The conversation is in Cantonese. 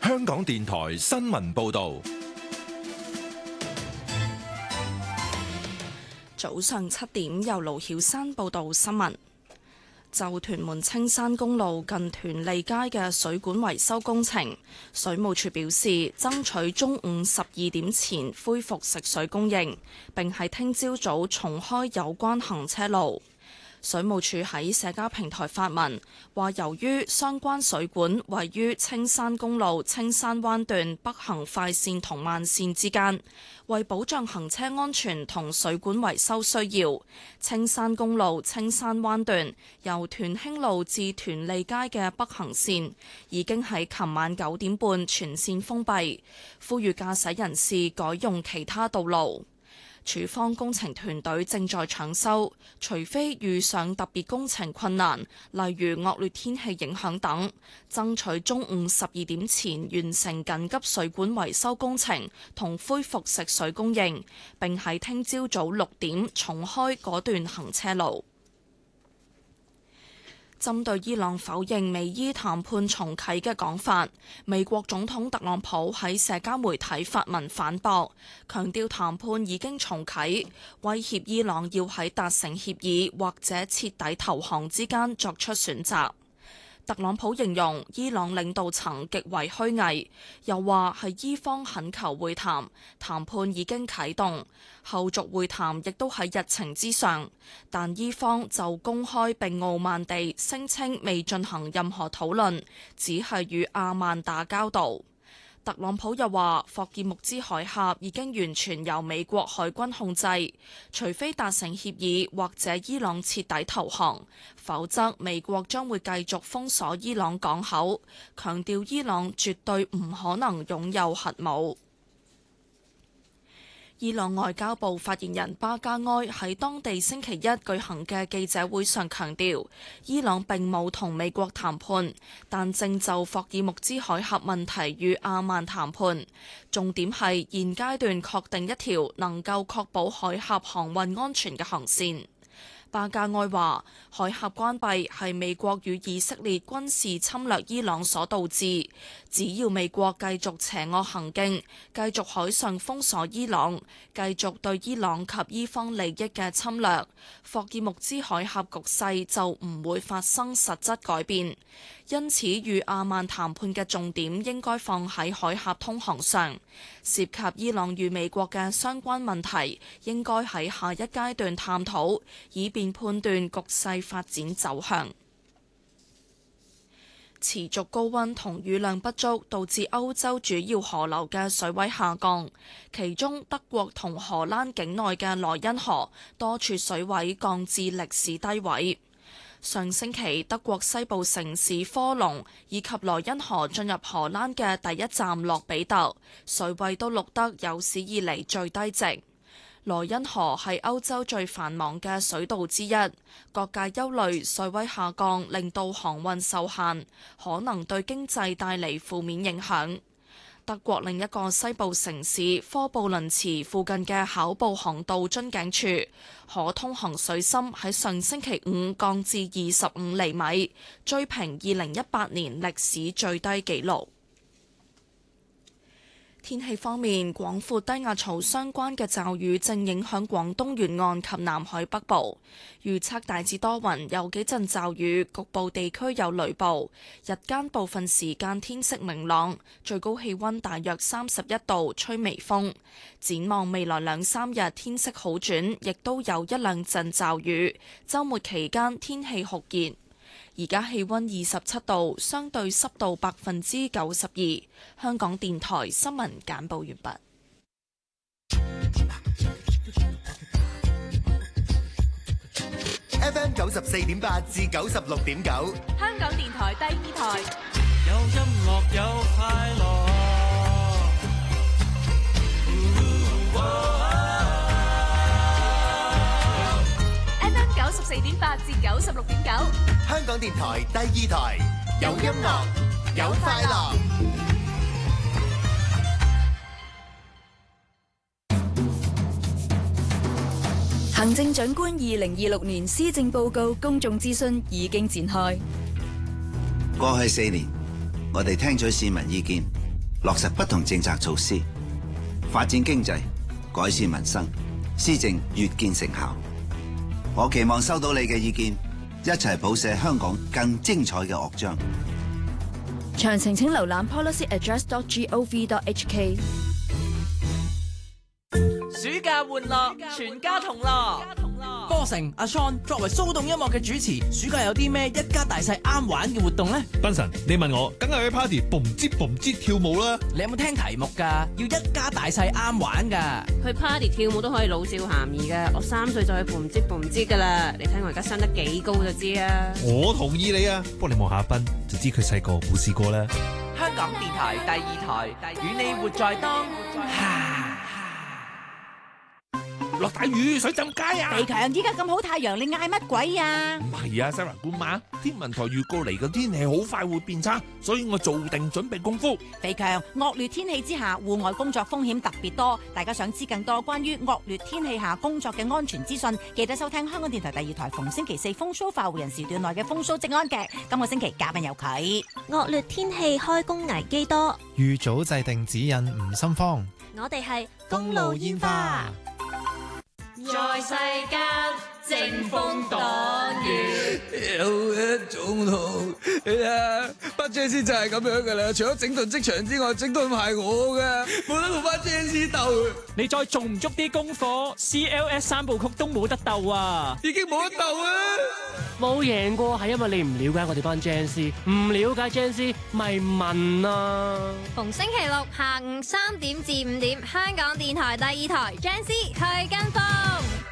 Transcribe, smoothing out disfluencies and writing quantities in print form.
香港電台新聞報道。 早上7點，由盧曉珊報道新聞。就屯門青山公路近屯利街嘅水管維修工程，水務署表示爭取中午12點前恢復食水供應，並喺聽朝早重開有關行車路。水務署喺社交平台發文，話由於相關水管位於青山公路青山灣段北行快線同慢線之間，為保障行車安全同水管維修需要，青山公路青山灣段由屯興路至屯利街嘅北行線已經喺琴晚9點半全線封閉，呼籲駕駛人士改用其他道路。署方工程團隊正在搶修，除非遇上特別工程困難，例如惡劣天氣影響等，爭取中午12點前完成緊急水管維修工程同恢復食水供應，並喺聽朝早6點重開嗰段行車路。針對伊朗否認美伊談判重啟嘅講法，美國總統特朗普喺社交媒體發文反駁，強調談判已經重啟，威脅伊朗要喺達成協議或者徹底投降之間作出選擇。特朗普形容伊朗領導層極為虛偽，又話係伊方懇求會談，談判已經啟動，後續會談亦都喺日程之上，但伊方就公開並傲慢地聲稱未進行任何討論，只係與阿曼打交道。特朗普又話，霍爾木茲海峽已經完全由美國海軍控制，除非達成協議或者伊朗徹底投降，否則美國將會繼續封鎖伊朗港口，強調伊朗絕對唔可能擁有核武。伊朗外交部發言人巴加埃喺當地星期一舉行嘅記者會上強調，伊朗並冇同美國談判，但正就霍爾木茲海峽問題與阿曼談判，重點係現階段確定一條能夠確保海峽航運安全嘅航線。巴加埃話：海峽關閉係美國與以色列軍事侵略伊朗所導致，只要美國繼續邪惡行徑，繼續海上封鎖伊朗，繼續對伊朗及伊方利益嘅侵略，霍爾木茲海峽局勢就唔會發生實質改變。因此，與阿曼談判嘅重點應該放喺海峽通航上，涉及伊朗與美國嘅相關問題，應該喺下一階段探討，以便判斷局勢發展走向。持續高溫同雨量不足，導致歐洲主要河流嘅水位下降，其中德國同荷蘭境內嘅萊茵河多處水位降至歷史低位。上星期，德國西部城市科隆以及萊茵河進入荷蘭嘅第一站洛比特，水位都錄得有史以嚟最低值。萊茵河係歐洲最繁忙嘅水道之一，各界憂慮水位下降令到航運受限，可能對經濟帶嚟負面影響。德國另一個西部城市科布倫茨附近嘅考布航道樽頸處，可通航水深喺上星期五降至25厘米，追平2018年歷史最低紀錄。天氣方面，廣闊低壓槽相關嘅驟雨正影響廣東沿岸及南海北部，預測大致多雲，有幾陣驟雨，局部地區有雷暴。日間部分時間天色明朗，最高氣溫大約31度，吹微風。展望未來2-3日天色好轉，亦都有一兩陣驟雨。週末期間天氣酷熱。而家氣溫27度，相對濕度92%。香港電台新聞簡報完畢。 FM 94.8至96.9， 香港電台第二台。 有音樂有快樂。 FM 94.8至96.9， 香港電台第二台，有音樂有快樂。 行政長官2026年施政報告公眾諮詢已經展開。 過去4年，我哋聽取市民意見， 落實不同政策措施，發展經濟，改善民生，施政越見成效。我期望收到你嘅意見，一齊譜寫香港更精彩嘅樂章。 詳情請瀏覽 policyaddress.gov.hk。 暑假玩樂，全家同樂。歌城阿 Sean 作為騷動音樂嘅主持，暑假有啲咩一家大細啱玩嘅活動呢？ 斌神，你問我，梗係去 party 蹦唧蹦唧跳舞啦！ 你有冇聽題目㗎？要一家大細啱玩㗎。 去 party 跳舞都可以老少咸宜㗎。我3歲就去蹦唧蹦唧㗎啦。你睇我而家生得幾高就知啊！ 我同意你啊，不過你望下阿斌就知佢細個冇試過啦。 香港電台第2台，與你活在當。 落大雨，水浸街啊！ 地強，依家咁好太陽，你嗌乜鬼啊？ 唔係啊，西環官馬，天文台預告嚟嘅天氣好快會變差，所以我做定準備功夫。 地強，惡劣天氣之下，戶外工作風險特別多。大家想知更多關於惡劣天氣下工作嘅安全資訊，記得收聽香港電台第2台逢星期4風騷化湖人時段內嘅風騷職安劇。今個星期嘉賓有佢。 惡劣天氣開工危機多， 預早制定指引唔心慌。 我哋係公路煙花。 在世間正風擋雨， 有一種痛，你睇下班 Jazz 就係咁樣噶啦，除咗整頓職場之外，整頓係我噶，冇得同班 Jazz 鬥。 你再做唔足啲功課 ，CLS 3部曲都冇得鬥啊！ 已經冇得鬥啦， 冇贏過係因為你唔了解我哋班 Jazz， 唔了解 Jazz 咪問啊！ 逢星期六下午3點至5點，香港電台第2台 Jazz 去跟風。